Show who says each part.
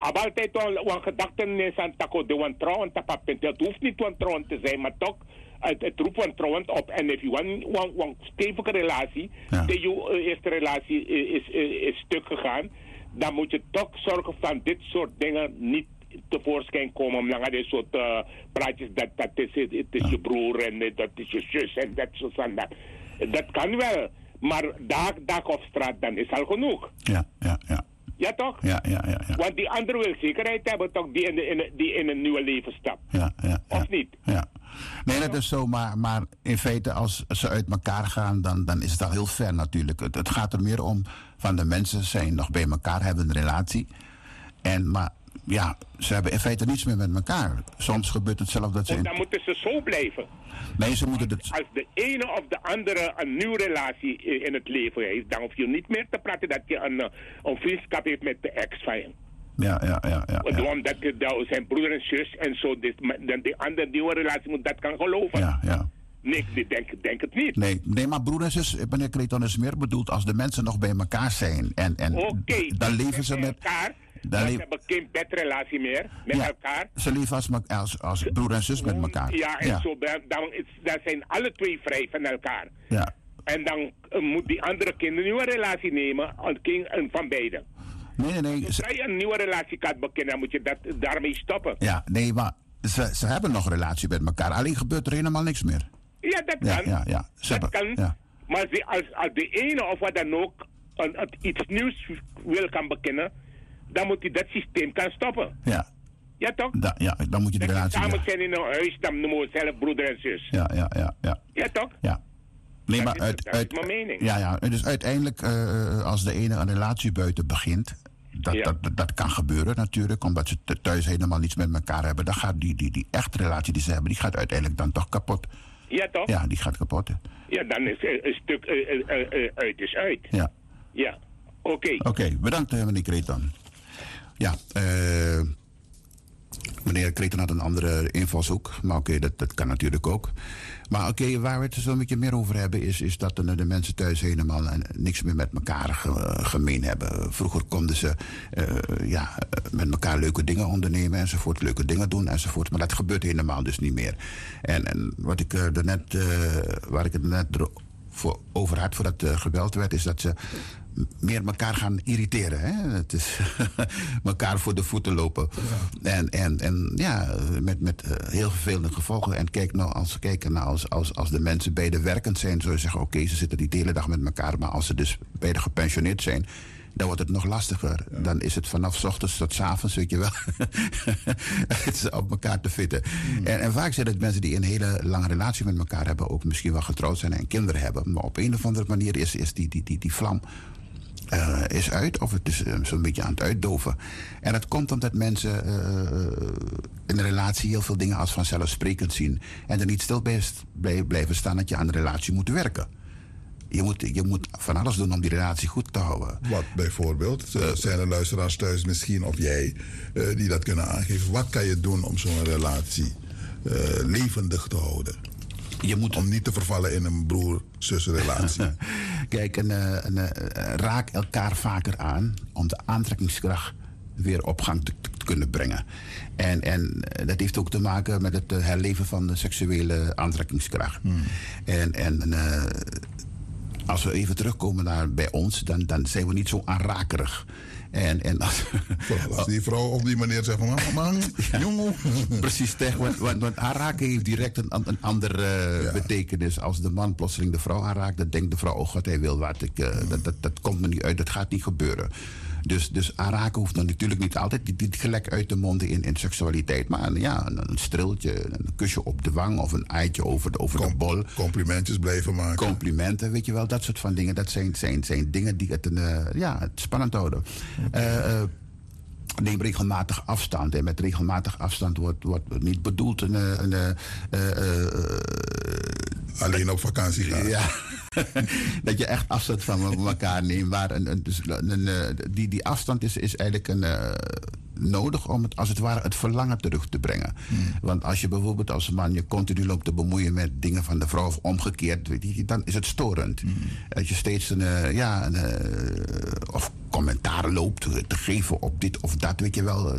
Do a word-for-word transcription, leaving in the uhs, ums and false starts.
Speaker 1: altijd een gedachte aan tako de wan trouwen te papen. Het hoeft niet wan trouwen te zijn, maar toch het, het roept wan trouwen op. En als je een stevige relatie, ja. de je eerste relatie is, is, is stuk gegaan, dan moet je toch zorgen van dit soort dingen niet tevoorschijn komen. Omdat dit soort uh, praatjes, dat, dat is, het is ja. je broer en dat is je zus en dat soort van dat. Dat kan wel, maar dag, dag op straat, dan is al genoeg.
Speaker 2: Ja, ja, ja.
Speaker 1: Ja, toch?
Speaker 2: Ja, ja, ja, ja.
Speaker 1: Want die andere wil zekerheid hebben, toch, die in, de, in, de, die in een nieuwe leven stapt.
Speaker 2: Ja, ja, ja.
Speaker 1: Of niet?
Speaker 2: Ja. Nee, dat is zo, maar, maar in feite, als ze uit elkaar gaan, dan, dan is het al heel ver natuurlijk. Het, het gaat er meer om van de mensen zijn nog bij elkaar, hebben een relatie. En, maar ja, ze hebben in feite niets meer met elkaar. Soms gebeurt het zelf dat ze...
Speaker 1: En dan moeten ze zo blijven.
Speaker 2: Nee, ze moeten het...
Speaker 1: Als de ene of de andere een nieuwe relatie in het leven heeft, dan hoef je niet meer te praten dat je een, een vriendschap heeft met de ex van je.
Speaker 2: Ja, ja, ja. ja, ja.
Speaker 1: Omdat dat zijn broer en zus en zo, dus, dan die andere nieuwe relatie moet dat kan geloven.
Speaker 2: Ja, ja.
Speaker 1: Nee, ik denk, denk het niet.
Speaker 2: Nee, nee, maar broer en zus, meneer Creighton, is meer bedoeld als de mensen nog bij elkaar zijn. En, en
Speaker 1: okay,
Speaker 2: dan leven ze met...
Speaker 1: elkaar.
Speaker 2: Dan
Speaker 1: ze hebben geen bedrelatie meer met
Speaker 2: ja,
Speaker 1: elkaar.
Speaker 2: Ze leven als, als, als broer en zus met elkaar.
Speaker 1: Ja, en ja. Zo, dan, is, dan zijn alle twee vrij van elkaar.
Speaker 2: Ja.
Speaker 1: En dan uh, moet die andere kind een nieuwe relatie nemen, een kind een van beiden.
Speaker 2: Nee, nee, nee.
Speaker 1: Als je een nieuwe relatie kan beginnen, dan moet je dat daarmee stoppen.
Speaker 2: Ja, nee, maar ze, ze hebben nog een relatie met elkaar. Alleen gebeurt er helemaal niks meer.
Speaker 1: Ja, dat
Speaker 2: ja,
Speaker 1: kan.
Speaker 2: Ja, ja. Ze
Speaker 1: dat
Speaker 2: hebben,
Speaker 1: kan.
Speaker 2: Ja.
Speaker 1: Maar als, als de ene of wat dan ook een, een, iets nieuws wil kan beginnen, dan moet hij dat systeem kan stoppen.
Speaker 2: Ja.
Speaker 1: Ja, toch?
Speaker 2: Da, ja, dan moet je de
Speaker 1: dat
Speaker 2: relatie...
Speaker 1: samen zijn in een huis, dan noemen we zelf broeder en zus.
Speaker 2: Ja, ja, ja. Ja,
Speaker 1: ja toch?
Speaker 2: Ja. Nee,
Speaker 1: dat
Speaker 2: maar
Speaker 1: is,
Speaker 2: uit,
Speaker 1: dat
Speaker 2: uit,
Speaker 1: is mijn mening.
Speaker 2: Ja, ja. Dus uiteindelijk, uh, als de ene een relatie buiten begint, dat, ja. dat, dat, dat kan gebeuren natuurlijk, omdat ze thuis helemaal niets met elkaar hebben, dan gaat die, die, die echte relatie die ze hebben, die gaat uiteindelijk dan toch kapot.
Speaker 1: Ja, toch?
Speaker 2: Ja, die gaat kapot.
Speaker 1: Ja, dan is uh, een stuk uh, uh, uh, uit is uit.
Speaker 2: Ja.
Speaker 1: Ja, oké. Okay.
Speaker 2: Oké, okay, bedankt meneer Creighton. Ja, uh, meneer Creighton had een andere invalshoek, maar oké, okay, dat, dat kan natuurlijk ook. Maar oké, okay, waar we het zo een beetje meer over hebben, is, is dat de, de mensen thuis helemaal uh, niks meer met elkaar ge, gemeen hebben. Vroeger konden ze uh, ja, met elkaar leuke dingen ondernemen enzovoort, leuke dingen doen enzovoort, maar dat gebeurt helemaal dus niet meer. En, en wat ik uh, net, uh, waar ik het net voor, over had voordat uh, gebeld werd, is dat ze meer elkaar gaan irriteren. Hè? Het is elkaar voor de voeten lopen. Ja. En, en, en ja, met, met uh, heel vervelende gevolgen. En kijk nou, als we kijken naar als, als, als de mensen beide werkend zijn, zou je zeggen, oké, okay, ze zitten niet de hele dag met elkaar, maar als ze dus beide gepensioneerd zijn, dan wordt het nog lastiger. Ja. Dan is het vanaf 's ochtends tot 's avonds, weet je wel, het is op elkaar te fitten. Hmm. En, en vaak zijn het mensen die een hele lange relatie met elkaar hebben, ook misschien wel getrouwd zijn en kinderen hebben. Maar op een of andere manier is, is die, die, die, die vlam Uh, is uit, of het is uh, zo'n beetje aan het uitdoven. En dat komt omdat mensen uh, in een relatie heel veel dingen als vanzelfsprekend zien. En er niet stil bij blijven staan dat je aan de relatie moet werken. Je moet, je moet van alles doen om die relatie goed te houden.
Speaker 3: Wat bijvoorbeeld? Uh, zijn er luisteraars thuis misschien, of jij, uh, die dat kunnen aangeven? Wat kan je doen om zo'n relatie uh, levendig te houden?
Speaker 2: Je moet...
Speaker 3: Om niet te vervallen in een broer-zus-relatie.
Speaker 2: Kijk, en, uh, en, uh, raak elkaar vaker aan om de aantrekkingskracht weer op gang te, te kunnen brengen. En, en dat heeft ook te maken met het herleven van de seksuele aantrekkingskracht. Hmm. En, en uh, als we even terugkomen naar bij ons, dan, dan zijn we niet zo aanrakerig. En, en als,
Speaker 3: Vooral als die vrouw op die manier zegt van, man, ja, jongen.
Speaker 2: Precies, tegen, want, want, want aanraken heeft direct een, een andere uh, ja. betekenis. Als de man plotseling de vrouw aanraakt, dan denkt de vrouw, oh god, hij wil wat. Ik, uh, mm. dat, dat, dat komt me niet uit, dat gaat niet gebeuren. Dus, dus aanraken hoeft dan natuurlijk niet altijd niet gelijk uit te monden in, in seksualiteit. Maar ja, een, een striltje, een kusje op de wang of een eitje over de, over
Speaker 3: Com-
Speaker 2: de bol.
Speaker 3: Complimentjes blijven maken.
Speaker 2: Complimenten, weet je wel, dat soort van dingen. Dat zijn, zijn, zijn dingen die het, uh, ja, het spannend houden. Okay. Uh, uh, neem regelmatig afstand. En met regelmatig afstand wordt, wordt niet bedoeld een... een, een uh, uh, uh,
Speaker 3: alleen op vakantie gaan.
Speaker 2: Ja. Dat je echt afstand van elkaar neemt. Maar een, een, dus een, een, die, die afstand is, is eigenlijk een, uh, nodig om het, als het ware het verlangen terug te brengen. Hmm. Want als je bijvoorbeeld als man je continu loopt te bemoeien met dingen van de vrouw of omgekeerd, weet je, dan is het storend. Hmm. Als je steeds een, uh, ja, een, uh, of commentaar loopt te geven op dit of dat, weet je wel.